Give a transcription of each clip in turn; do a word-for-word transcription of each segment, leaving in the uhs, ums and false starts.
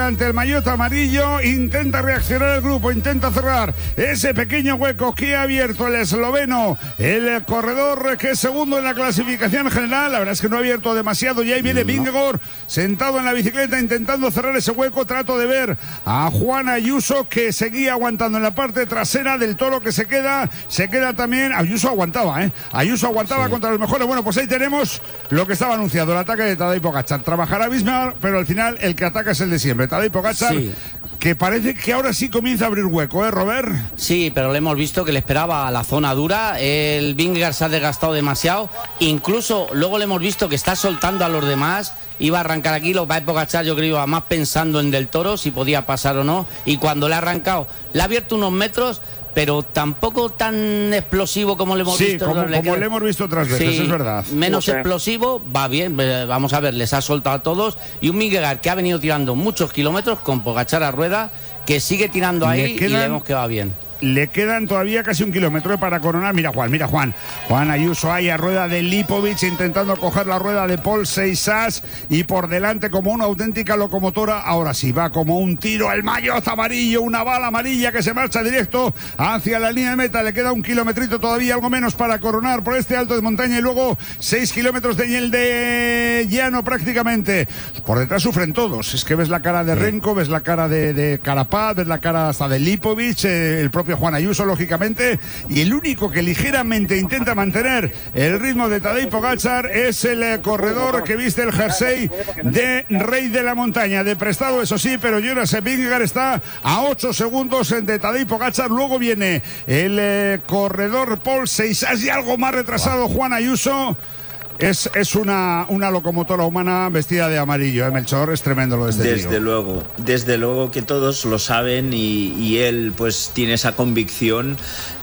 delante el maillot amarillo, intenta reaccionar el grupo, intenta cerrar ese pequeño hueco que ha abierto el esloveno, el corredor que es segundo en la clasificación general. La verdad es que no ha abierto demasiado y ahí viene Vingegaard sentado en la bicicleta intentando cerrar ese hueco. Trato de ver a Juan Ayuso, que seguía aguantando en la parte trasera del Toro, que se queda, se queda también. Ayuso aguantaba, ¿eh? Ayuso aguantaba sí. contra los mejores. Bueno, pues ahí tenemos lo que estaba anunciado, el ataque de Tadej Pogačar. Trabajará Bismarck, pero al final el que ataca es el de siempre, Tadej Pogačar. Sí. Que parece que ahora sí comienza a abrir hueco, ¿eh, Robert? Sí, pero le hemos visto que le esperaba la zona dura. El Vingegaard se ha desgastado demasiado. Incluso luego le hemos visto que está soltando a los demás. Iba a arrancar aquí, lo va a Pogačar, yo creo que iba más pensando en Del Toro, si podía pasar o no. Y cuando le ha arrancado, le ha abierto unos metros, pero tampoco tan explosivo como le hemos sí, visto. como, le como le hemos visto otras veces, sí, es verdad. Menos okay. explosivo, va bien. Vamos a ver, les ha soltado a todos. Y un Vingegaard que ha venido tirando muchos kilómetros con Pogačar a rueda, que sigue tirando ahí quedan... y vemos que va bien. Le quedan todavía casi un kilómetro para coronar. Mira Juan, mira Juan. Juan Ayuso ahí a rueda de Lipovic intentando coger la rueda de Paul Seixas y por delante como una auténtica locomotora. Ahora sí, va como un tiro el maillot amarillo, una bala amarilla que se marcha directo hacia la línea de meta. Le queda un kilometrito todavía, algo menos para coronar por este alto de montaña y luego seis kilómetros de hiel de llano prácticamente. Por detrás sufren todos. Es que ves la cara de Renko, ves la cara de, de Carapaz, ves la cara hasta de Lipovic, eh, el propio Juan Ayuso, lógicamente, y el único que ligeramente intenta mantener el ritmo de Tadej Pogačar es el eh, corredor que viste el jersey de Rey de la Montaña, de prestado, eso sí, pero Jonas Vingegaard está a ocho segundos de Tadej Pogačar. Luego viene el eh, corredor Paul Seixas y algo más retrasado Juan Ayuso. Es, es una, una locomotora humana vestida de amarillo, ¿eh, Melchor? Es tremendo lo de este Desde tío. luego, desde luego que todos lo saben y, y él pues tiene esa convicción.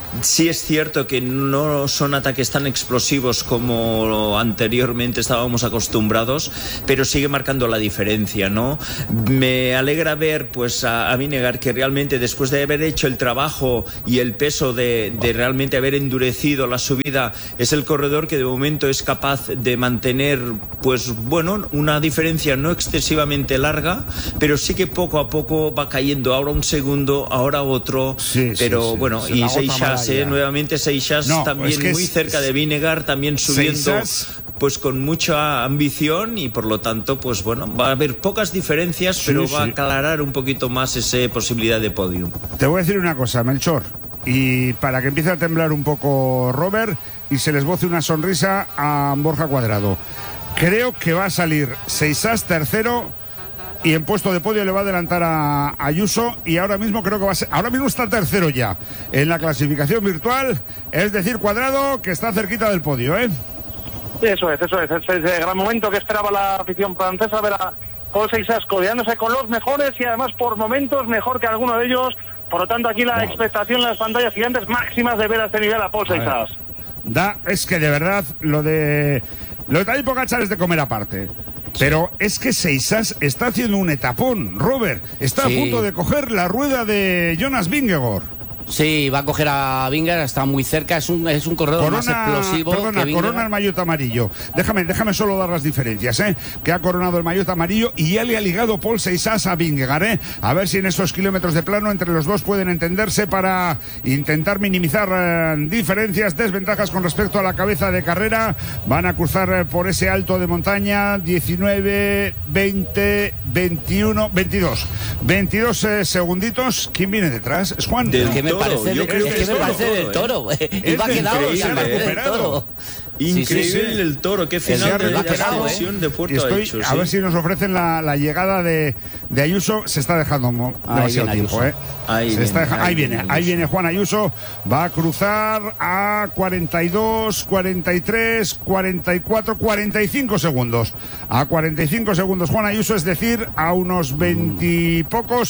Sí es cierto que no son ataques tan explosivos como anteriormente estábamos acostumbrados, pero sigue marcando la diferencia, ¿no? Me alegra ver pues a, a Vingegaard que realmente después de haber hecho el trabajo y el peso de, de realmente haber endurecido la subida, es el corredor que de momento es capaz de mantener pues bueno, una diferencia no excesivamente larga, pero sí que poco a poco va cayendo, ahora un segundo, ahora otro, sí, pero sí, sí. bueno, Se y Seixas Eh, nuevamente Seixas no, también es que muy es, cerca de Vingegaard, también subiendo Seixas, pues con mucha ambición y por lo tanto pues bueno, va a haber pocas diferencias, sí, pero va sí. a aclarar un poquito más esa posibilidad de podio. Te voy a decir una cosa, Melchor, y para que empiece a temblar un poco Robert y se les boce una sonrisa a Borja Cuadrado, creo que va a salir Seixas tercero y en puesto de podio le va a adelantar a Ayuso y ahora mismo creo que va a ser, ahora mismo está tercero ya en la clasificación virtual, es decir, Cuadrado, que está cerquita del podio, ¿eh? Eso es, eso es, es el gran momento que esperaba la afición francesa, ver a Paul Seixas codeándose con los mejores y además por momentos mejor que alguno de ellos, por lo tanto aquí la wow. expectación en las pantallas gigantes máximas de ver a este nivel a Paul Seixas. Da, es que de verdad lo de lo de Tadej Pogačar es de comer aparte. Pero es que Seixas está haciendo un etapón, Robert. Está sí. a punto de coger la rueda de Jonas Vingegaard. Sí, va a coger a Vingegaard, está muy cerca, es un, es un corredor corona, más explosivo. Perdona, que corona el maillot amarillo. Déjame, déjame solo dar las diferencias, ¿eh? Que ha coronado el maillot amarillo y ya le ha ligado Paul Seixas a Vingegaard, ¿eh? A ver si en esos kilómetros de plano entre los dos pueden entenderse para intentar minimizar eh, diferencias, desventajas con respecto a la cabeza de carrera. Van a cruzar eh, por ese alto de montaña, diecinueve, veinte, veintiuno, veintidós. veintidós eh, segunditos. ¿Quién viene detrás? ¿Es Juan? Del que me parece, yo de, creo es que que me parece del Toro, eh. Y va quedado y del Toro. Increíble sí, sí, sí. el Toro, qué final de la ascensión de Puerto Estoy, ha hecho. A sí. ver si nos ofrecen la, la llegada de, de Ayuso. Se está dejando demasiado tiempo, ¿eh? Ahí, Se viene, está dejando, ahí, ahí, viene, viene ahí viene Juan Ayuso. Va a cruzar a cuarenta y dos, cuarenta y tres, cuarenta y cuatro, cuarenta y cinco segundos. A cuarenta y cinco segundos Juan Ayuso, es decir, a unos veintipocos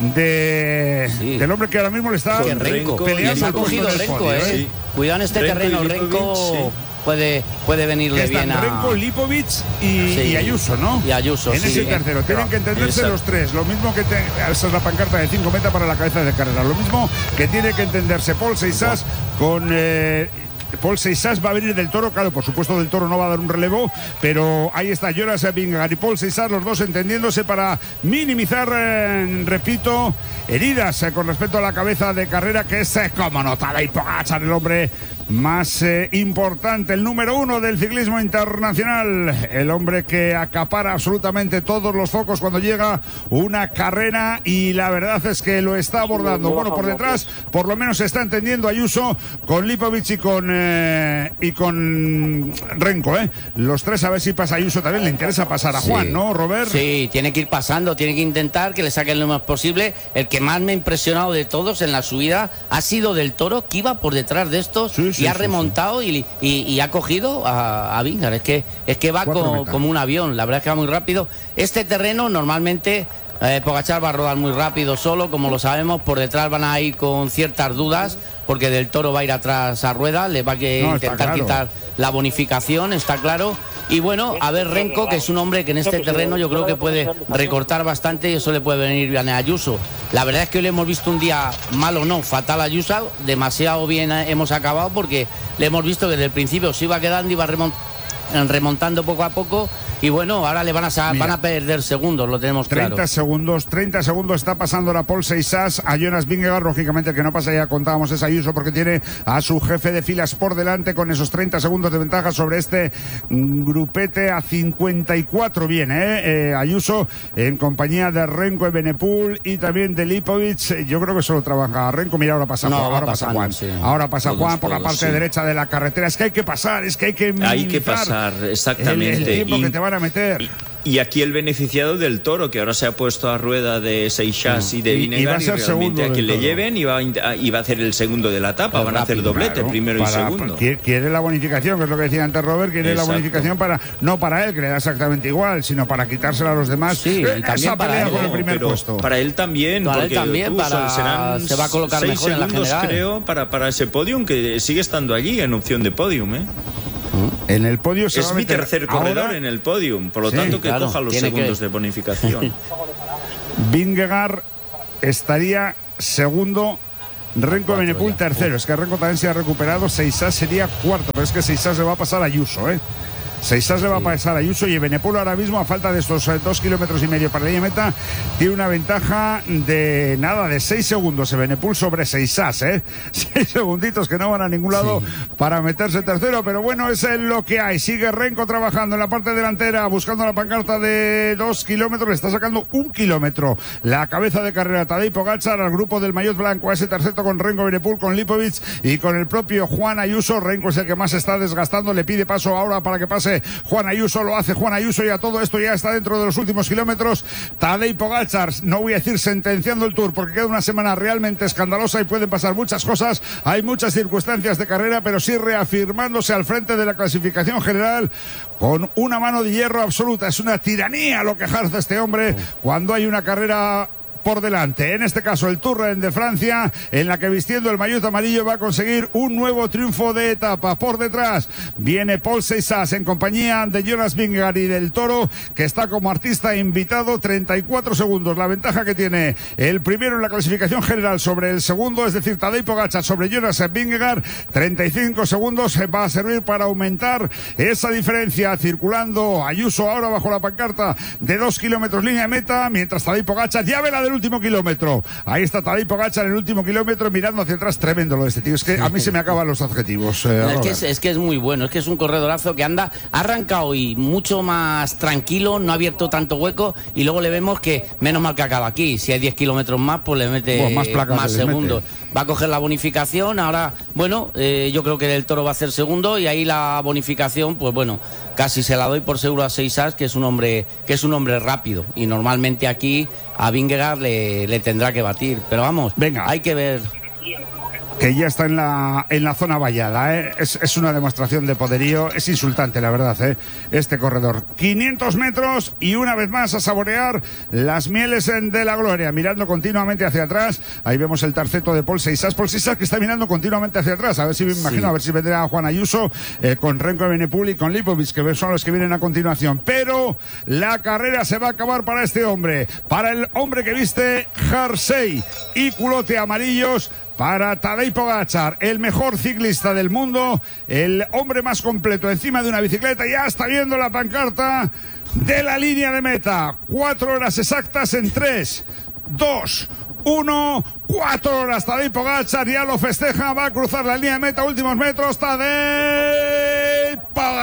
de, sí. del hombre que ahora mismo le está sí, Renko, peleando. Se ha cogido Renko, ¿eh? Sí. Cuidado en este Renko terreno, Renko. Sí. Puede, puede venirle Están bien a Renko, Lipovic y, sí. y Ayuso, ¿no? Y Ayuso, en sí. ese tercero. Tienen que entenderse Exacto. los tres. Lo mismo que te, esa es la pancarta de cinco meta para la cabeza de carrera. Lo mismo que tiene que entenderse Paul Seixas con eh, Paul Seixas va a venir del Toro, claro, por supuesto del Toro no va a dar un relevo, pero ahí está Jonas Vingegaard y Paul Seixas, los dos entendiéndose para minimizar, eh, repito, heridas eh, con respecto a la cabeza de carrera, que es, eh, como no, Tadej Pogačar, el hombre más eh, importante, el número uno del ciclismo internacional, el hombre que acapara absolutamente todos los focos cuando llega una carrera, y la verdad es que lo está abordando. Bueno, por detrás por lo menos se está entendiendo Ayuso con Lipovic y con eh, y con Renko, ¿eh? Los tres, a ver si pasa Ayuso también. Le interesa pasar a Juan, sí. ¿No, Robert? Sí, tiene que ir pasando, tiene que intentar que le saquen lo más posible. El que más me ha impresionado de todos en la subida ha sido del Toro, que iba por detrás de estos, sí, sí, y ha sí, remontado sí. Y, y, y ha cogido a, a Vingegaard. Es que, es que va co, como un avión, la verdad es que va muy rápido. Este terreno normalmente... Eh, Pogačar va a rodar muy rápido solo, como lo sabemos. Por detrás van a ir con ciertas dudas, porque del Toro va a ir atrás a Rueda, le va a que no, intentar claro. quitar la bonificación, está claro. Y bueno, a ver Renko, que es un hombre que en este terreno yo creo que puede recortar bastante, y eso le puede venir bien a Ayuso. La verdad es que hoy le hemos visto un día malo, no, fatal a Ayuso, demasiado bien hemos acabado, porque le hemos visto que desde el principio se iba quedando, iba remontando poco a poco. Y bueno, ahora le van a van a perder segundos, lo tenemos claro. treinta segundos, treinta segundos está pasando la Paul Seixas a Jonas Vingegaard. Lógicamente el que no pasa, ya contábamos, es Ayuso, porque tiene a su jefe de filas por delante con esos treinta segundos de ventaja sobre este grupete. A cincuenta y cuatro viene ¿eh? Eh, Ayuso en compañía de Renko, Evenepoel y también de Lipovic. Yo creo que solo trabaja Renko. Mira, ahora pasa, no, ahora pasa Juan. Sí. Ahora pasa todos, Juan por todos, la parte sí. derecha de la carretera. Es que hay que pasar, es que hay que Hay que pasar, exactamente. El, el tiempo y... que te van a meter. Y... Y aquí el beneficiado del Toro, que ahora se ha puesto a rueda de Seixas y de Vingegaard, y, y, y realmente a quien le lleven y va, a, y va a hacer el segundo de la etapa, van a hacer doblete, claro, primero para, y segundo. Quiere, quiere la bonificación, que es lo que decía antes Robert, quiere Exacto. la bonificación para, no para él, que le da exactamente igual, sino para quitársela a los demás. Sí, eh, y también para él, con el primer puesto. Para él también, para porque él también, tú, para, serán se va a colocar seis mejor segundos, en la general. creo, para, para ese podium, que sigue estando allí en opción de podium, ¿eh? En el podio se es va a mi tercer corredor ahora en el podium, por lo sí, tanto que claro, coja los segundos que... de bonificación. Vingegaard estaría segundo, Renko Evenepoel tercero. Es que Renko también se ha recuperado, Seixas sería cuarto, pero es que Seixas le va a pasar a Ayuso, ¿eh? Seixas le va a pasar a Ayuso, y Evenepoel ahora mismo, a falta de estos eh, dos kilómetros y medio para la línea meta, tiene una ventaja de nada, de seis segundos Evenepoel sobre Seixas, ¿eh? Seis segunditos que no van a ningún lado sí. para meterse tercero, pero bueno, es lo que hay. Sigue Renko trabajando en la parte delantera, buscando la pancarta de dos kilómetros, le está sacando un kilómetro la cabeza de carrera Tadej Pogačar al grupo del maillot blanco, a ese tercero con Renko Evenepoel, con Lipovic y con el propio Juan Ayuso. Renko es el que más se está desgastando, le pide paso ahora para que pase Juan Ayuso, lo hace Juan Ayuso, y a todo esto ya está dentro de los últimos kilómetros Tadej Pogačar, no voy a decir sentenciando el Tour, porque queda una semana realmente escandalosa y pueden pasar muchas cosas, hay muchas circunstancias de carrera, pero sí reafirmándose al frente de la clasificación general con una mano de hierro absoluta. Es una tiranía lo que ejerce este hombre cuando hay una carrera por delante, en este caso el Tour de Francia, en la que vistiendo el maillot amarillo va a conseguir un nuevo triunfo de etapa. Por detrás viene Paul Seixas en compañía de Jonas Vingegaard y del Toro, que está como artista invitado. Treinta y cuatro segundos la ventaja que tiene el primero en la clasificación general sobre el segundo, es decir, Tadej Pogačar sobre Jonas Vingegaard. Treinta y cinco segundos va a servir para aumentar esa diferencia, circulando Ayuso ahora bajo la pancarta de dos kilómetros línea de meta, mientras Tadej Pogačar ya ve la del último kilómetro. Ahí está Tadej Pogačar en el último kilómetro mirando hacia atrás. Tremendo lo de este tío. Es que a mí se me acaban los adjetivos. Eh, es, que es, es que es muy bueno. Es que es un corredorazo que anda, ha arrancado y mucho más tranquilo, no ha abierto tanto hueco, y luego le vemos que menos mal que acaba aquí. Si hay diez kilómetros más, pues le mete bueno, más, placas más segundos. Mete. Va a coger la bonificación. Ahora, bueno, eh, yo creo que el Toro va a hacer segundo, y ahí la bonificación, pues bueno, casi se la doy por seguro a Seixas, que es un hombre, que es un hombre rápido, y normalmente aquí a Vingegaard le, le tendrá que batir, pero vamos, venga, hay que ver. Que ya está en la, en la zona vallada, ¿eh? es, es una demostración de poderío, es insultante la verdad, ¿eh? Este corredor. quinientos metros y una vez más a saborear las mieles de la gloria, mirando continuamente hacia atrás. Ahí vemos el terceto de Paul Seixas, Paul Seixas que está mirando continuamente hacia atrás, a ver si me imagino, sí. a ver si vendrá Juan Ayuso eh, con Renko Evenepoel y con Lipovic, que son los que vienen a continuación, pero la carrera se va a acabar para este hombre, para el hombre que viste jersey y culote amarillos, para Tadej Pogačar, el mejor ciclista del mundo, el hombre más completo encima de una bicicleta. Ya está viendo la pancarta de la línea de meta. Cuatro horas exactas en tres, dos, uno, cuatro horas. Tadej Pogačar ya lo festeja, va a cruzar la línea de meta, últimos metros. Tadej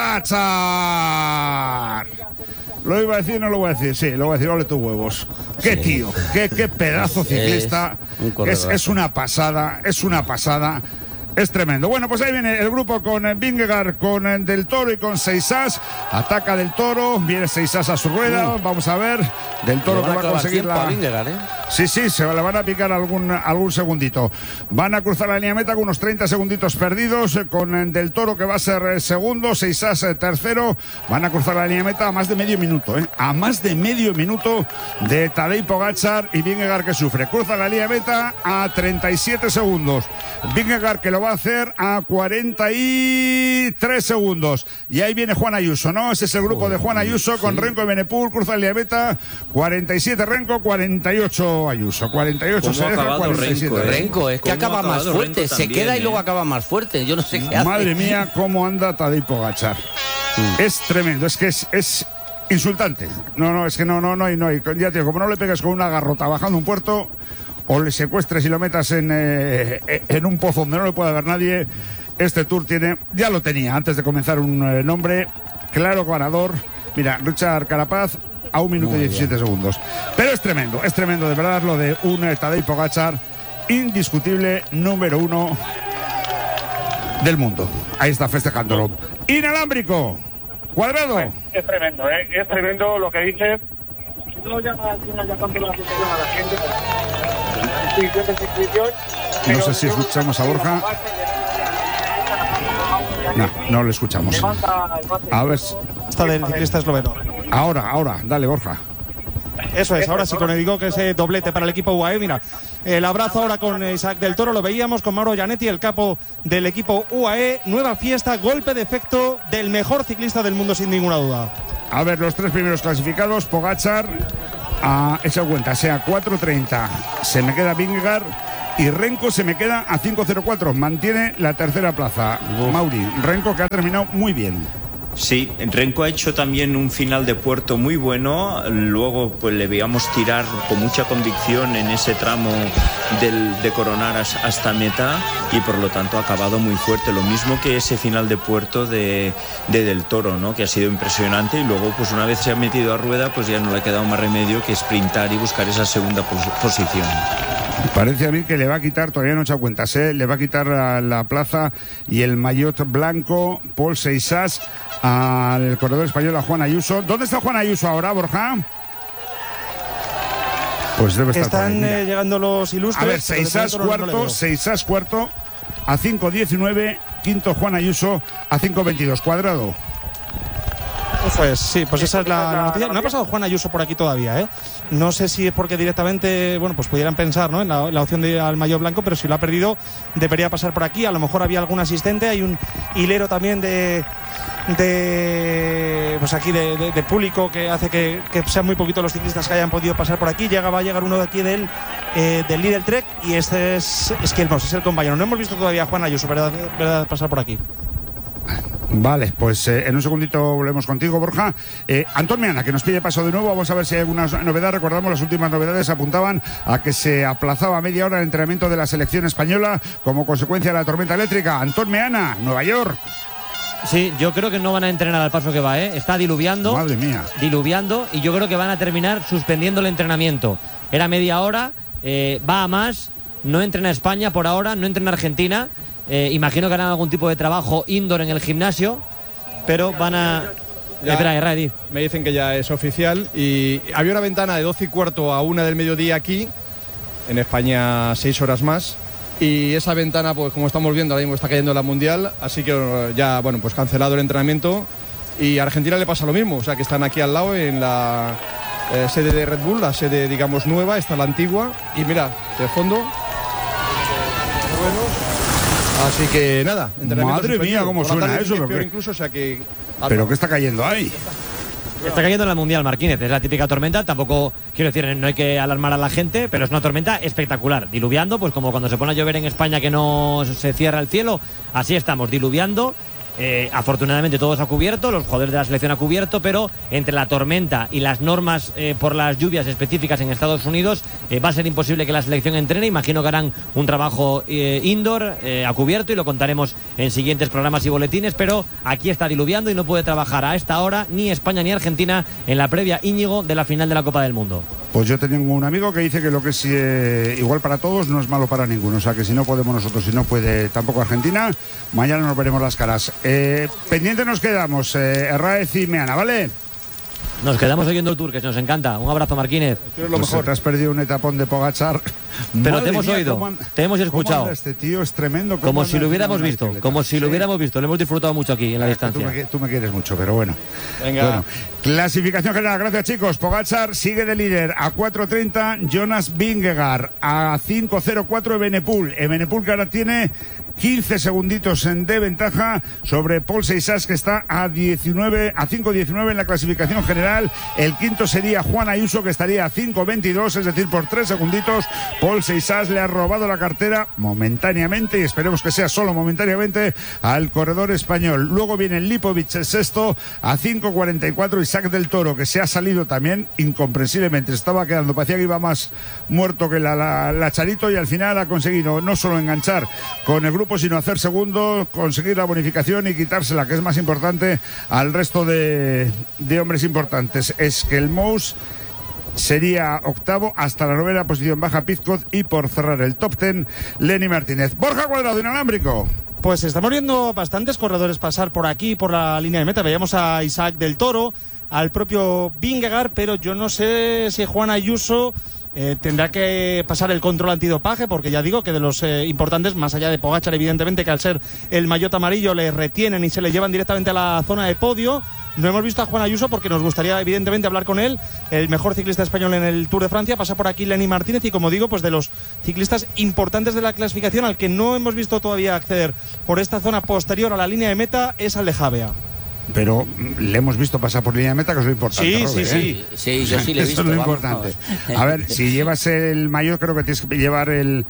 Pogačar. Lo iba a decir, no lo voy a decir, sí, lo voy a decir, ole tus huevos. Qué sí. Tío, qué, qué pedazo ciclista. Es, es, es una pasada, es una pasada. Es tremendo. Bueno, pues ahí viene el grupo con Vingegaard, con Del Toro y con Seixas. Ataca Del Toro, viene Seixas a su rueda. Vamos a ver. Del Toro que va a conseguir la... a Vingegaard, ¿eh? Sí, sí, se le van a picar algún, algún segundito. Van a cruzar la línea meta con unos treinta segunditos perdidos, con Del Toro que va a ser segundo, Seixas tercero. Van a cruzar la línea meta a más de medio minuto, ¿eh? A más de medio minuto de Tadej Pogačar y Vingegaard que sufre. Cruza la línea meta a treinta y siete segundos. Vingegaard que lo va a hacer a cuarenta y tres segundos. Y ahí viene Juan Ayuso, ¿no? Ese es el grupo de Juan Ayuso con sí. Renko y Benepul. Cruza la línea meta, cuarenta y siete Renko, cuarenta y ocho Ayuso. cuarenta y ocho se deja, cuarenta y siete. Renko, eh? Renko es que acaba más fuerte, se también, queda y eh. luego acaba más fuerte. Yo no sé qué hace. Madre mía, cómo anda Tadej Pogačar. Mm. Es tremendo, es que es, es insultante. No, no, es que no, no, no hay, no hay. Ya tío, como no le pegas con una garrota bajando un puerto, o le secuestres y lo metas en, eh, en un pozo donde no le puede ver nadie. Este Tour tiene, ya lo tenía antes de comenzar, un eh, nombre claro ganador. Mira, Richard Carapaz a un minuto y diecisiete segundos. Pero es tremendo, es tremendo de verdad lo de un eh, Tadej Pogačar, indiscutible número uno del mundo. Ahí está festejándolo. Inalámbrico, Cuadrado. Pues es tremendo, ¿eh? Es tremendo lo que dices. No llama ya tanto la atención a la gente. No sé si escuchamos a Borja. No, no le escuchamos. A ver. Está del ciclista esloveno. Ahora, ahora, dale, Borja. Eso es, ahora sí, con el digo que ese doblete para el equipo U A E. Mira, el abrazo ahora con Isaac Del Toro, lo veíamos con Mauro Gianetti, el capo del equipo U A E. Nueva fiesta, golpe de efecto del mejor ciclista del mundo, sin ninguna duda. A ver, los tres primeros clasificados, Pogačar a esa cuenta, sea cuatro treinta, se me queda Vingegaard y Renko se me queda a cinco cero cuatro, mantiene la tercera plaza. Mauri, Renko que ha terminado muy bien. Sí, Renko ha hecho también un final de puerto muy bueno, luego pues le veíamos tirar con mucha convicción en ese tramo del, de Coronar hasta meta y por lo tanto ha acabado muy fuerte, lo mismo que ese final de puerto de, de Del Toro, ¿no? Que ha sido impresionante y luego pues una vez se ha metido a rueda pues ya no le ha quedado más remedio que sprintar y buscar esa segunda pos posición. Parece a mí que le va a quitar, todavía no he echado cuentas, ¿eh? Le va a quitar la, la plaza y el maillot blanco Pol Seixas al corredor español, a Juan Ayuso. ¿Dónde está Juan Ayuso ahora, Borja? Pues debe estar Están por ahí, eh, llegando los ilustres. A ver, Seixas cuarto, no Seixas cuarto a cinco diecinueve, quinto Juan Ayuso a cinco veintidós. Cuadrado. Pues sí, pues esa es la, la noticia. No ha pasado Juan Ayuso por aquí todavía, ¿eh? No sé si es porque directamente, bueno, pues pudieran pensar, ¿no?, en la, la opción de ir al maillot blanco, pero si lo ha perdido, debería pasar por aquí. A lo mejor había algún asistente, hay un hilero también de, de pues aquí de, de, de público que hace que, que sean muy poquitos los ciclistas que hayan podido pasar por aquí. Llega, va a llegar uno de aquí del, eh, del Lidl Trek y este es Esquilmos, es el compañero. No hemos visto todavía a Juan Ayuso, ¿verdad?, ¿verdad?, pasar por aquí. Vale, pues eh, en un segundito volvemos contigo, Borja. Eh, Antón Meana, que nos pide paso de nuevo. Vamos a ver si hay alguna novedad. Recordamos, las últimas novedades apuntaban a que se aplazaba media hora el entrenamiento de la selección española como consecuencia de la tormenta eléctrica. Antón Meana, Nueva York. Sí, yo creo que no van a entrenar al paso que va, ¿eh? Está diluviando. Madre mía. Diluviando y yo creo que van a terminar suspendiendo el entrenamiento. Era media hora, eh, va a más, no entrena España por ahora, no entrena Argentina. Eh, imagino que harán algún tipo de trabajo indoor en el gimnasio, pero van a... Ya, espera, Erradi. me dicen que ya es oficial y había una ventana de doce y cuarto a una del mediodía aquí, en España seis horas más, y esa ventana, pues como estamos viendo, ahora mismo está cayendo la Mundial, así que ya, bueno, pues cancelado el entrenamiento y a Argentina le pasa lo mismo, o sea que están aquí al lado en la eh, sede de Red Bull, la sede, digamos, nueva, está la antigua, y mira, de fondo... Bueno, así que nada, madre mía, cómo suena eso. Peor incluso, o sea que... ¿Pero qué está cayendo ahí? Está cayendo en el Mundial, Marquínez. Es la típica tormenta. Tampoco, quiero decir, no hay que alarmar a la gente, pero es una tormenta espectacular. Diluviando, pues como cuando se pone a llover en España que no se cierra el cielo. Así estamos, diluviando. Eh, afortunadamente todo se ha cubierto, los jugadores de la selección ha cubierto, pero entre la tormenta y las normas eh, por las lluvias específicas en Estados Unidos eh, va a ser imposible que la selección entrene. Imagino que harán un trabajo eh, indoor eh, a cubierto y lo contaremos en siguientes programas y boletines, pero aquí está diluviando y no puede trabajar a esta hora ni España ni Argentina en la previa, Íñigo, de la final de la Copa del Mundo. Pues yo tengo un amigo que dice que lo que es eh, igual para todos no es malo para ninguno. O sea que si no podemos nosotros, si no puede tampoco Argentina, mañana nos veremos las caras. Eh, pendiente nos quedamos, eh, Herráez y Meana, ¿vale? Nos quedamos oyendo el Tour, que nos encanta. Un abrazo, Marquínez. Lo pues mejor. Te has perdido un etapón de Pogačar. Pero te hemos mía, oído, han, te hemos escuchado. Este tío es tremendo. Como si lo hubiéramos visto, como si sí. lo hubiéramos visto. Lo hemos disfrutado mucho aquí en la ah, distancia. Tú me, tú me quieres mucho, pero bueno. Venga. Bueno, clasificación general, gracias chicos. Pogačar sigue de líder a cuatro treinta, Jonas Vingegaard a cinco cero cuatro Evenepoel. Evenepoel que ahora tiene quince segunditos de ventaja sobre Paul Seixas, que está a diecinueve, a cinco diecinueve en la clasificación general. El quinto sería Juan Ayuso, que estaría a cinco veintidós, es decir, por tres segunditos. Paul Seixas le ha robado la cartera momentáneamente, y esperemos que sea solo momentáneamente, al corredor español. Luego viene Lipovic, el sexto, a cinco cuarenta y cuatro. Isaac del Toro, que se ha salido también incomprensiblemente, se estaba quedando, parecía que iba más muerto que la, la, la Charito, y al final ha conseguido no solo enganchar con el grupo, sino hacer segundo, conseguir la bonificación y quitársela, que es más importante, al resto de, de hombres importantes. Es que el Mous sería octavo, hasta la novena posición baja Pizcot, y por cerrar el top ten, Lenny Martínez. Borja Cuadrado, inalámbrico. Pues estamos viendo bastantes corredores pasar por aquí, por la línea de meta. Veíamos a Isaac del Toro, al propio Vingegaard, pero yo no sé si Juan Ayuso Eh, tendrá que pasar el control antidopaje, porque ya digo que de los eh, importantes, más allá de Pogačar, evidentemente, que al ser el maillot amarillo le retienen y se le llevan directamente a la zona de podio. No hemos visto a Juan Ayuso porque nos gustaría evidentemente hablar con él, el mejor ciclista español en el Tour de Francia. Pasa por aquí Lenny Martínez y, como digo, pues de los ciclistas importantes de la clasificación, al que no hemos visto todavía acceder por esta zona posterior a la línea de meta, es al de Javea. Pero le hemos visto pasar por línea de meta, que es lo importante. Sí, Robert, sí, ¿eh? sí. Sí, yo sí le he visto. Eso es lo vamos, importante. Vamos. A ver, si llevas el mayor, creo que tienes que llevar el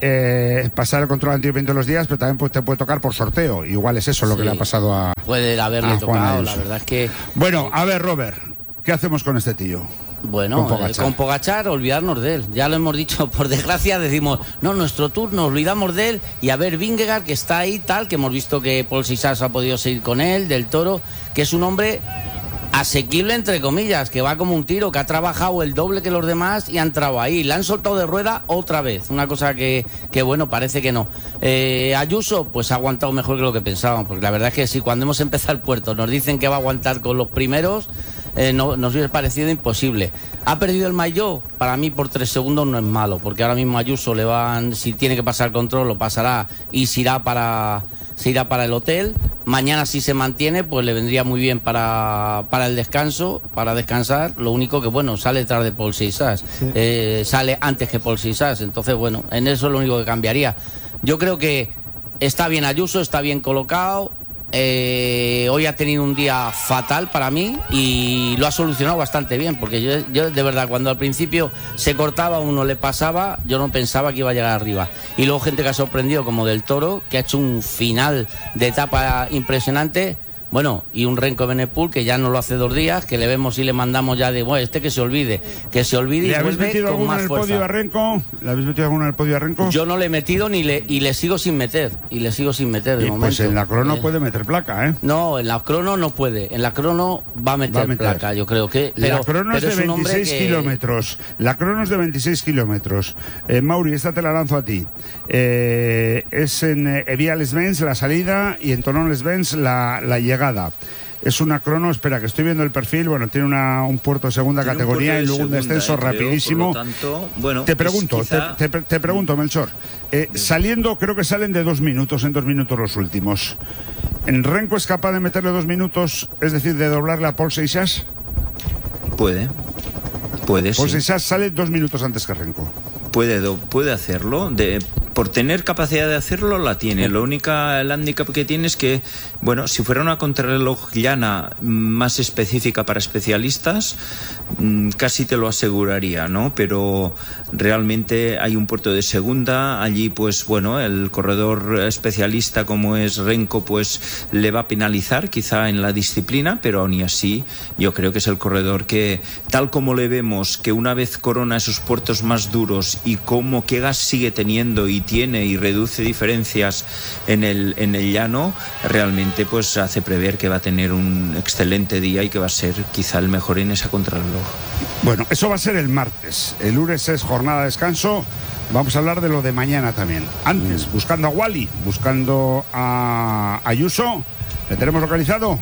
eh, pasar el control antidoping todos los días, pero también pues, te puede tocar por sorteo. Igual es eso lo sí. que le ha pasado a Puede haberle a Juan tocado, Ayuso. la verdad es que... Bueno, a ver, Robert, ¿qué hacemos con este tío? Bueno, con Pogačar. Eh, con Pogačar, olvidarnos de él. Ya lo hemos dicho, por desgracia, decimos, no, nuestro tour, nos olvidamos de él. Y a ver, Vingegaard, que está ahí, tal, que hemos visto que Paul Seixas ha podido seguir con él, del Toro, que es un hombre asequible, entre comillas, que va como un tiro, que ha trabajado el doble que los demás y ha entrado ahí. Le han soltado de rueda otra vez, una cosa que, que bueno, parece que no. Eh, Ayuso, pues ha aguantado mejor que lo que pensábamos, porque la verdad es que si cuando hemos empezado el puerto nos dicen que va a aguantar con los primeros, eh, no, nos hubiera parecido imposible. Ha perdido el maillot, para mí por tres segundos no es malo, porque ahora mismo Ayuso le van, si tiene que pasar el control, lo pasará y se irá para... se irá para el hotel. Mañana, si se mantiene, pues le vendría muy bien para, para el descanso, para descansar. Lo único que, bueno, sale detrás de Paul Seixas, sí. eh, sale antes que Paul Seixas, entonces, bueno, en eso es lo único que cambiaría. Yo creo que está bien Ayuso, está bien colocado. Eh, hoy ha tenido un día fatal para mí y lo ha solucionado bastante bien, porque yo, yo de verdad, cuando al principio se cortaba, uno le pasaba, yo no pensaba que iba a llegar arriba. Y luego gente que ha sorprendido, como del Toro, que ha hecho un final de etapa impresionante. Bueno, y un Renko Evenepoel que ya no lo hace dos días, que le vemos y le mandamos ya de, bueno, este que se olvide, que se olvide y vuelve vuelve metido con más en el fuerza. podio a Renko? ¿Le habéis metido alguna en el podio a Renko? Yo no le he metido ni le y le sigo sin meter, y le sigo sin meter de y momento. Pues en la crono eh, puede meter placa, ¿eh? No, en la crono no puede, en la crono va a meter, va a meter. placa, yo creo que... Pero, la crono pero es de es un hombre veintiséis que... kilómetros, la crono es de veintiséis kilómetros. Eh, Mauri, esta te la lanzo a ti. Eh, es en eh, Evian-les-Bains la salida y en Thonon-les-Bains la, la llegada. Es una crono, espera, que estoy viendo el perfil, bueno, tiene una, un puerto de segunda tiene categoría de y luego segunda, un descenso eh, creo, rapidísimo. Por lo tanto, bueno, te pregunto, quizá... te, te, te pregunto, Melchor, eh, saliendo, creo que salen de dos minutos, en dos minutos los últimos. ¿En Renko es capaz de meterle dos minutos, es decir, de doblarle a Paul Seixas? Puede, puede, Paul sí. Seixas sale dos minutos antes que Renko. Puede, puede hacerlo, de... por tener capacidad de hacerlo, la tiene. Lo único, el hándicap que tiene es que, bueno, si fuera una contrarreloj llana más específica para especialistas, casi te lo aseguraría, ¿no? Pero realmente hay un puerto de segunda, allí pues bueno, el corredor especialista como es Renko pues le va a penalizar quizá en la disciplina, pero aún y así yo creo que es el corredor que, tal como le vemos, que una vez corona esos puertos más duros y como qué gas sigue teniendo y tiene y reduce diferencias en el, en el llano, realmente pues hace prever que va a tener un excelente día y que va a ser quizá el mejor en esa contrarreloj. Bueno, eso va a ser el martes. El lunes es jornada de descanso. Vamos a hablar de lo de mañana también. Antes, mm. buscando a Wally, buscando a Ayuso. ¿Le tenemos localizado?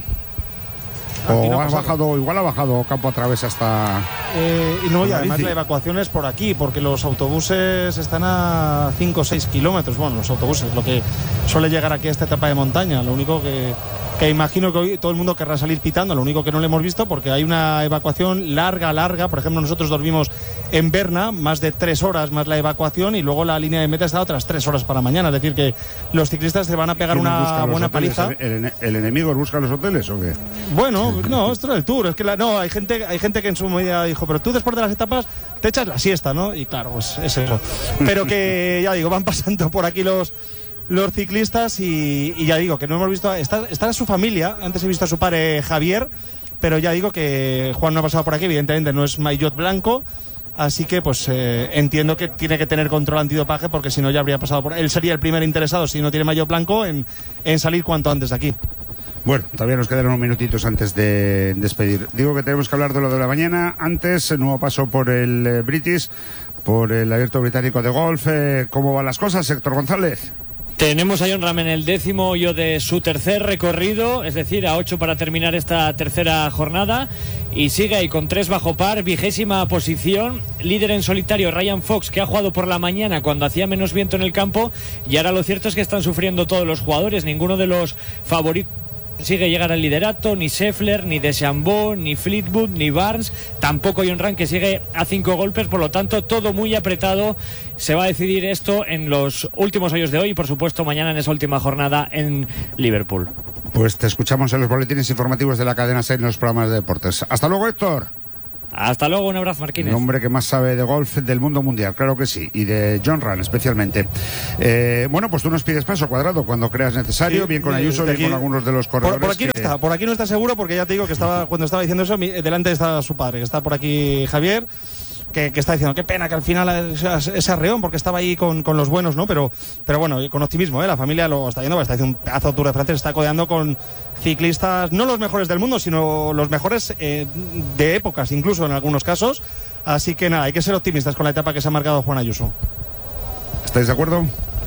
¿O no ha bajado, igual ha bajado campo a través hasta...? Eh, y no, y además la evacuación es por aquí, porque los autobuses están a cinco o seis kilómetros. Bueno, los autobuses, lo que suele llegar aquí a esta etapa de montaña. Lo único que, que imagino que hoy todo el mundo querrá salir pitando, lo único que no le hemos visto, porque hay una evacuación larga, larga. Por ejemplo, nosotros dormimos en Berna, más de tres horas más la evacuación, y luego la línea de meta está otras tres horas para mañana. Es decir, que los ciclistas se van a pegar una buena paliza. ¿El, el enemigo busca los hoteles o qué? Bueno, no, esto es el Tour. Es que la, no, hay gente, hay gente que en su medida dijo, pero tú después de las etapas te echas la siesta, ¿no? Y claro, pues es eso. Pero que, ya digo, van pasando por aquí los, los ciclistas y, y ya digo, que no hemos visto... Está, está su familia, antes he visto a su padre Javier, pero ya digo que Juan no ha pasado por aquí, evidentemente no es maillot blanco, así que pues eh, entiendo que tiene que tener control antidopaje, porque si no ya habría pasado por... Él sería el primer interesado, si no tiene maillot blanco, en, en salir cuanto antes de aquí. Bueno, todavía nos quedan unos minutitos antes de despedir. Digo que tenemos que hablar de lo de la mañana. Antes, el nuevo paso por el eh, British, por el Abierto Británico de Golf. Eh, ¿Cómo van las cosas, Héctor González? Tenemos a Jon Rahm en el décimo hoyo de su tercer recorrido, es decir, a ocho para terminar esta tercera jornada, y sigue ahí con tres bajo par, vigésima posición, líder en solitario Ryan Fox, que ha jugado por la mañana cuando hacía menos viento en el campo, y ahora lo cierto es que están sufriendo todos los jugadores, ninguno de los favoritos sigue llegar al liderato, ni Scheffler, ni DeChambeau, ni Fleetwood, ni Barnes, tampoco Jon Rahm, que sigue a cinco golpes, por lo tanto todo muy apretado. Se va a decidir esto en los últimos hoyos de hoy y por supuesto mañana en esa última jornada en Liverpool. Pues te escuchamos en los boletines informativos de la cadena SER en los programas de deportes. Hasta luego, Héctor. Hasta luego, un abrazo, Marquínez. El hombre que más sabe de golf del mundo mundial, claro que sí, y de Jon Rahm especialmente. Eh, bueno, pues tú nos pides paso, Cuadrado, cuando creas necesario, sí, bien con Ayuso, bien con algunos de los corredores. Por, por aquí que... no está, por aquí no está seguro, porque ya te digo que estaba cuando estaba diciendo eso, mi, delante está su padre, que está por aquí Javier. Que, que está diciendo, qué pena que al final ese arreón, porque estaba ahí con, con los buenos, ¿no? Pero, pero bueno, con optimismo, ¿eh? La familia lo está yendo, está haciendo un pedazo de Tour de Francia, está codeando con ciclistas, no los mejores del mundo, sino los mejores eh, de épocas, incluso en algunos casos. Así que nada, hay que ser optimistas con la etapa que se ha marcado Juan Ayuso. ¿Estáis de acuerdo?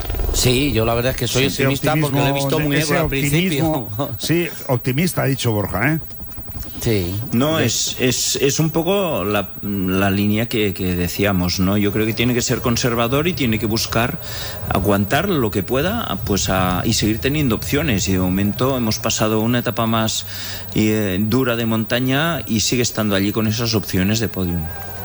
Sí, yo la verdad es que soy sí, optimista porque lo he visto muy negro al principio. Sí, optimista ha dicho Borja, ¿eh? Sí. No, es, es, es un poco la, la línea que, que decíamos, ¿no? Yo creo que tiene que ser conservador y tiene que buscar aguantar lo que pueda, pues a, y seguir teniendo opciones. Y de momento hemos pasado una etapa más eh, dura de montaña y sigue estando allí con esas opciones de podium.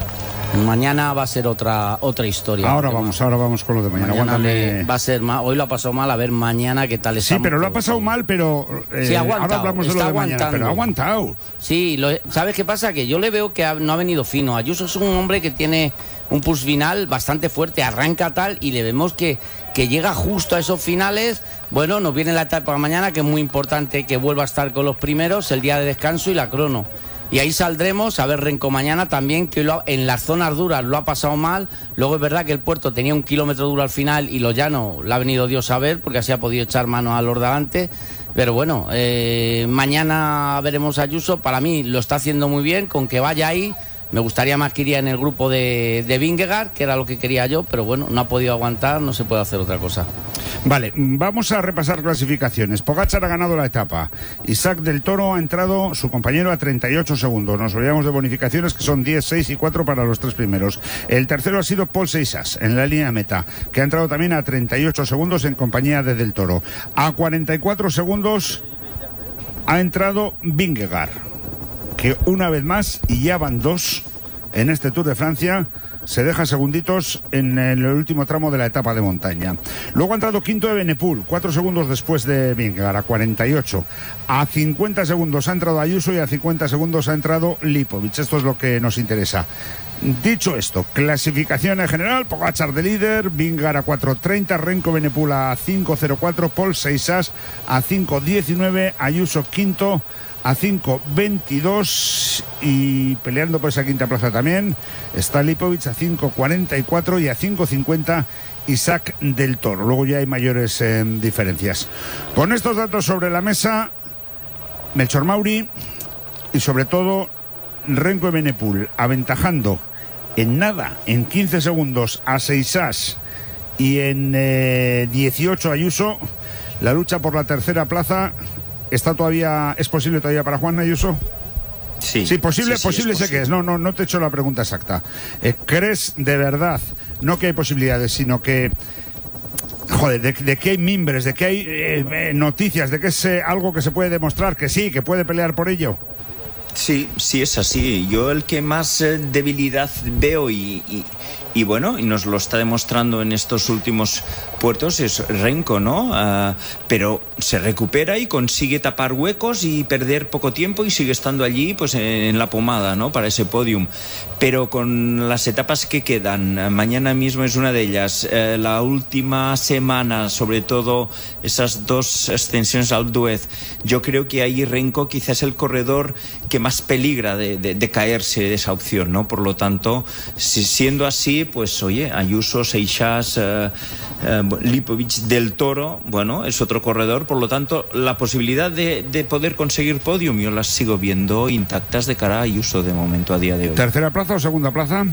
Mañana va a ser otra otra historia. Ahora vamos, ahora vamos con lo de mañana. mañana le, va a ser mal. Hoy lo ha pasado mal, a ver mañana qué tal está. Sí, pero lo ha pasado mal, pero eh, sí, ahora hablamos de lo de mañana, pero ha aguantado. Sí, lo, ¿sabes qué pasa? Que yo le veo que ha, no ha venido fino. Ayuso es un hombre que tiene un push final bastante fuerte, arranca tal y le vemos que, que llega justo a esos finales. Bueno, nos viene la etapa de mañana, que es muy importante que vuelva a estar con los primeros, el día de descanso y la crono. Y ahí saldremos a ver Renko mañana también, que lo, en las zonas duras lo ha pasado mal. Luego es verdad que el puerto tenía un kilómetro duro al final y lo llano lo ha venido Dios a ver, porque así ha podido echar mano a los de adelante. Pero bueno, eh, mañana veremos a Ayuso. Para mí lo está haciendo muy bien, con que vaya ahí. Me gustaría más que iría en el grupo de, de Vingegaard, que era lo que quería yo, pero bueno, no ha podido aguantar, no se puede hacer otra cosa. Vale, vamos a repasar clasificaciones. Pogačar ha ganado la etapa. Isaac del Toro ha entrado, su compañero, a treinta y ocho segundos. Nos olvidamos de bonificaciones, que son diez, seis y cuatro para los tres primeros. El tercero ha sido Paul Seixas, en la línea de meta, que ha entrado también a treinta y ocho segundos en compañía de del Toro. A cuarenta y cuatro segundos ha entrado Vingegaard, que una vez más, y ya van dos en este Tour de Francia, se deja segunditos en el último tramo de la etapa de montaña. Luego ha entrado quinto de Benepul, cuatro segundos después de Vingegaard, a cuarenta y ocho. A cincuenta segundos ha entrado Ayuso y a cincuenta segundos ha entrado Lipovic. Esto es lo que nos interesa. Dicho esto, clasificación en general: Pogačar de líder, Vingegaard a cuatro treinta, Renko Benepul a cinco cero cuatro, Paul Seixas a cinco diecinueve, Ayuso quinto a cinco veintidós, y peleando por esa quinta plaza también está Lipovic a cinco cuarenta y cuatro y a cinco cincuenta Isaac del Toro. Luego ya hay mayores eh, diferencias. Con estos datos sobre la mesa, Melchor Mauri y sobre todo Renko Benepul aventajando en nada, en quince segundos a Seixas y en eh, dieciocho Ayuso. La lucha por la tercera plaza está todavía, ¿es posible todavía para Juan Ayuso? Sí, sí, posible, sí, sí, posible es sé posible. que es. No, no, no te he hecho la pregunta exacta. Eh, ¿Crees de verdad, no que hay posibilidades, sino que, joder, de, de que hay mimbres, de que hay eh, eh, noticias, de que es eh, algo que se puede demostrar, que sí, que puede pelear por ello? Sí, sí es así. Yo el que más eh, debilidad veo y, y, y bueno, y nos lo está demostrando en estos últimos puertos es Renko, ¿no? Uh, pero se recupera y consigue tapar huecos y perder poco tiempo y sigue estando allí pues en la pomada, ¿no? Para ese podium. Pero con las etapas que quedan, mañana mismo es una de ellas, eh, la última semana, sobre todo esas dos ascensiones al Duez, yo creo que ahí Renko quizás es el corredor que más peligra de, de, de caerse de esa opción, ¿no? Por lo tanto, si siendo así, pues oye, Ayuso, Seixas, eh, eh, Lipovic, del Toro, bueno, es otro corredor, por lo tanto, la posibilidad de, de poder conseguir podium yo las sigo viendo intactas de cara a Ayuso de momento a día de hoy. ¿Tercera plaza o segunda plaza?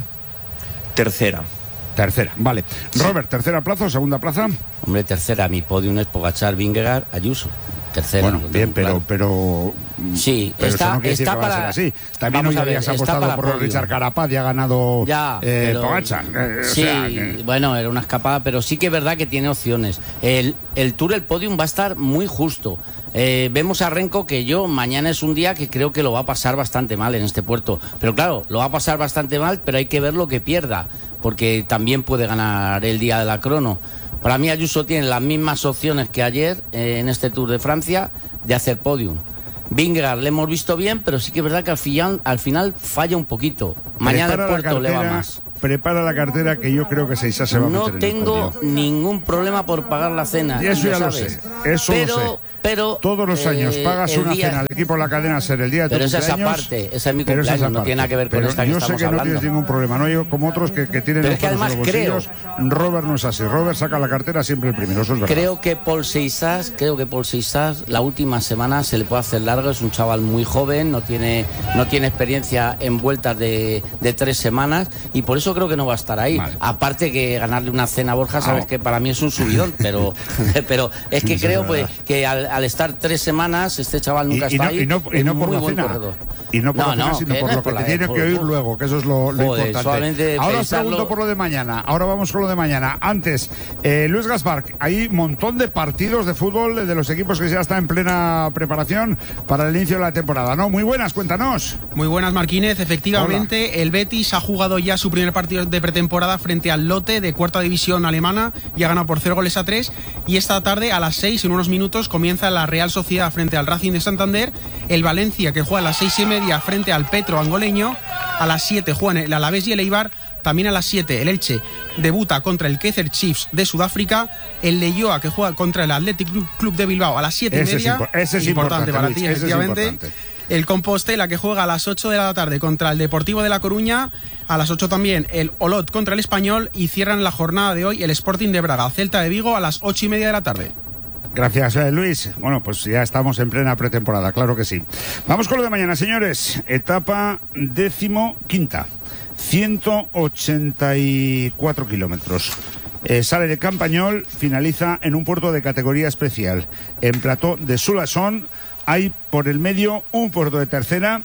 Tercera. Tercera, vale. Robert, ¿tercera plaza o segunda plaza? Hombre, tercera, mi podium es Pogačar, Vingegaard, Ayuso. Tercera. Bueno, bien, pero, claro. pero sí, pero está, eso no quiere decir está que va para. a ser así. También hoy habías apostado por podium. Richard Carapaz y ha ganado ya, eh, pero, Pogačar. Eh, sí, o sea, que... bueno, era una escapada, pero sí que es verdad que tiene opciones. El, el Tour, el podium va a estar muy justo. Eh, vemos a Renko, que yo mañana es un día que creo que lo va a pasar bastante mal en este puerto. Pero claro, lo va a pasar bastante mal, pero hay que ver lo que pierda, porque también puede ganar el día de la crono. Para mí Ayuso tiene las mismas opciones que ayer eh, en este Tour de Francia de hacer podium. Vingegaard le hemos visto bien, pero sí que es verdad que al final, al final falla un poquito. Mañana el puerto le va más. Prepara la cartera, que yo creo que Seixas se va a meter No en el tengo podio. ningún problema por pagar la cena. Y eso lo ya lo sabes. sé, eso pero, lo sé. Pero, todos los años eh, pagas una día... cena al equipo de la cadena SER el día de pero tu esa cumpleaños. Esa parte, esa es mi pero cumpleaños, esa no parte. tiene nada que ver con pero esta que yo estamos sé que hablando. no tienes ningún problema, no yo como otros que, que tienen pero los es que además en los bolsillos. creo, Robert no es así. Robert saca la cartera siempre el primero, eso es verdad. Creo que Paul Seixas, creo que Paul Seixas la última semana se le puede hacer largo. Es un chaval muy joven, no tiene, no tiene experiencia en vueltas de, de tres semanas y por eso creo que no va a estar ahí. Vale. Aparte que ganarle una cena a Borja, sabes ah, que para mí es un subidón, pero, pero es que creo pues, que al, al estar tres semanas este chaval nunca y, y está no, ahí. Y no, y no por la cena. Corredor. Y no por no, la cena, no, sino por no lo que por te la, tiene por, que oír por, luego, que eso es lo, lo joder, importante. Ahora os pensarlo... pregunto por lo de mañana. Ahora vamos con lo de mañana. Antes, eh, Luis Gaspar, hay un montón de partidos de fútbol de los equipos que ya están en plena preparación para el inicio de la temporada, ¿no? Muy buenas, cuéntanos. Muy buenas, Marquínez. Efectivamente, Hola. El Betis ha jugado ya su primer partido de pretemporada frente al Lotte de cuarta división alemana y ha ganado por cero goles a tres. Y esta tarde, a las seis, en unos minutos, comienza la Real Sociedad frente al Racing de Santander. El Valencia, que juega a las seis y media frente al Petro angoleño. A las siete juegan el Alavés y el Eibar. También a las siete el Elche debuta contra el Kaizer Chiefs de Sudáfrica. El Leioa, que juega contra el Athletic Club de Bilbao a las siete y media. Es ese es importante, importante para Luis, ti, ese efectivamente. Es importante. El Compostela, que juega a las ocho de la tarde contra el Deportivo de La Coruña. A las ocho también el Olot contra el Español. Y cierran la jornada de hoy el Sporting de Braga, Celta de Vigo, a las ocho y media de la tarde. Gracias, eh, Luis. Bueno, pues ya estamos en plena pretemporada, claro que sí. Vamos con lo de mañana, señores. Etapa décimo quinta. ciento ochenta y cuatro kilómetros. Eh, sale de Campañol, finaliza en un puerto de categoría especial. En Plató de Soulason hay por el medio un puerto de tercera,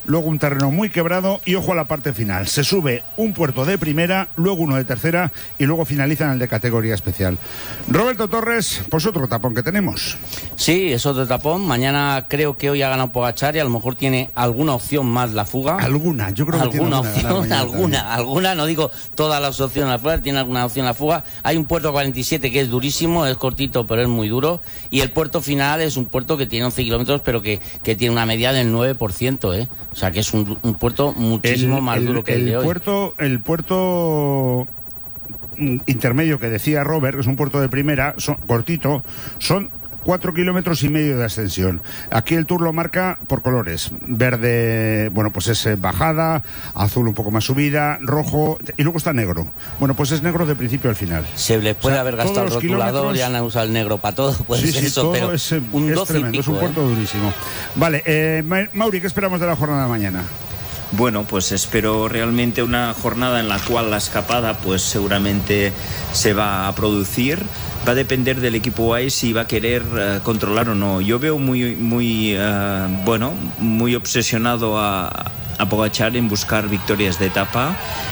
luego un terreno muy quebrado y ojo a la parte final. Se sube un puerto de primera, luego uno de tercera y luego finaliza en el de categoría especial. Roberto Torres, pues otro tapón que tenemos. Sí, es otro tapón. Mañana creo que hoy ha ganado Pogačar y a lo mejor tiene alguna opción más la fuga. Alguna, yo creo que alguna tiene opción, alguna, alguna, alguna, no digo todas las opciones la fuga, tiene alguna opción la fuga. Hay un puerto cuarenta y siete que es durísimo, es cortito pero es muy duro, y el puerto final es un puerto que tiene once kilómetros pero que, que tiene una media del nueve por ciento, ¿eh? O sea que es un, un puerto muchísimo el, más el, duro que el, el de hoy. Puerto, el puerto intermedio que decía Robert, es un puerto de primera, son, cortito, son cuatro kilómetros y medio de ascensión. Aquí el Tour lo marca por colores. Verde, bueno, pues es bajada, azul un poco más subida, rojo, y luego está negro. Bueno, pues es negro de principio al final. Se le puede o sea, haber gastado el rotulador y han usado el negro para todo, puede sí, ser sí, eso, todo pero es, un es doce tremendo, y pico, es un puerto ¿eh? durísimo. Vale, eh, Mauri, ¿qué esperamos de la jornada de mañana? Bueno, pues espero realmente una jornada en la cual la escapada pues seguramente se va a producir. Va a depender del equipo A I si va a querer uh, controlar o no. Yo veo muy, muy uh, bueno, muy obsesionado a, a Pogačar en buscar victorias de etapa.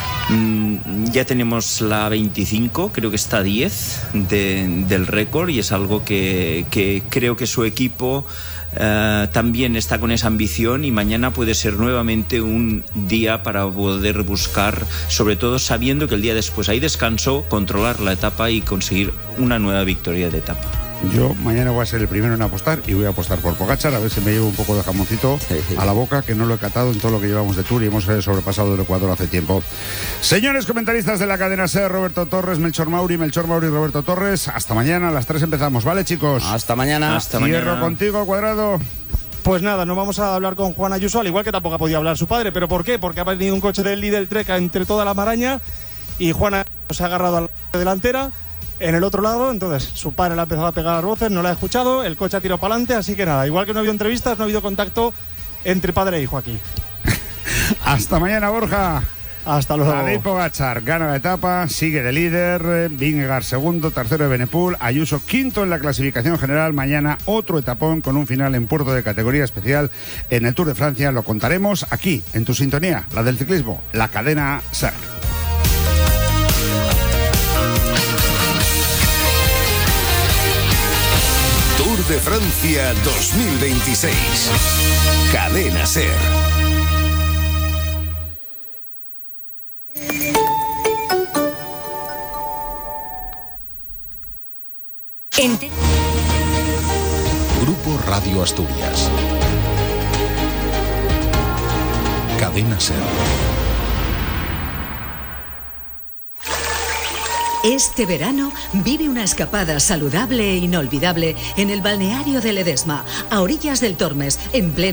Mm, ya tenemos la veinticinco, creo que está a diez de, del récord, y es algo que, que creo que su equipo Uh, también está con esa ambición, y mañana puede ser nuevamente un día para poder buscar, sobre todo sabiendo que el día después hay descanso, controlar la etapa y conseguir una nueva victoria de etapa. Yo mañana voy a ser el primero en apostar y voy a apostar por Pogačar, a ver si me llevo un poco de jamoncito a la boca, que no lo he catado en todo lo que llevamos de Tour y hemos sobrepasado el Ecuador hace tiempo. Señores comentaristas de la cadena SER, Roberto Torres, Melchor Mauri, Melchor Mauri, Roberto Torres, hasta mañana, a las tres empezamos, ¿vale, chicos? Hasta mañana. Hasta Cierro mañana. Contigo, Cuadrado. Pues nada, nos vamos a hablar con Juan Ayuso, al igual que tampoco ha podido hablar su padre. ¿Pero por qué? Porque ha venido un coche del líder Trek entre toda la maraña y Juan Ayuso se ha agarrado a la delantera en el otro lado. Entonces su padre le ha empezado a pegar las voces, no la ha escuchado, el coche ha tirado para adelante, así que nada, igual que no ha habido entrevistas, no ha habido contacto entre padre e hijo aquí. Hasta mañana, Borja. Hasta luego. Tadej Pogačar gana la etapa, sigue de líder, Vingegaard segundo, tercero de Benepul, Ayuso quinto en la clasificación general. Mañana otro etapón con un final en puerto de categoría especial en el Tour de Francia. Lo contaremos aquí, en tu sintonía, la del ciclismo, la cadena SER. Tour de Francia dos mil veintiséis. Cadena SER. Ente- Grupo Radio Asturias. Cadena SER. Este verano vive una escapada saludable e inolvidable en el balneario de Ledesma, a orillas del Tormes, en pleno